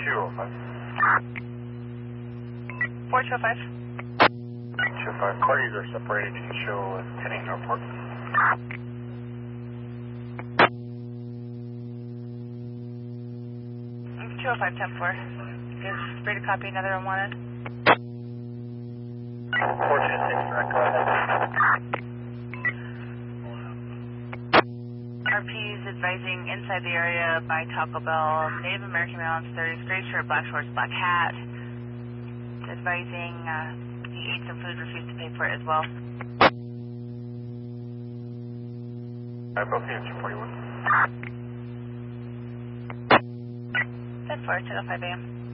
205. 4205. 205. Parties are separated. You can show heading airport. 205, 10-4. Is free to copy another unwanted. 426, direct, go ahead. RP is advising inside the area by Taco Bell, Native American male on 30s, gray shirt, black shorts, black hat. Advising he ate some food, refused to pay for it as well. Both units are 41. 10-4, 10:05 a.m.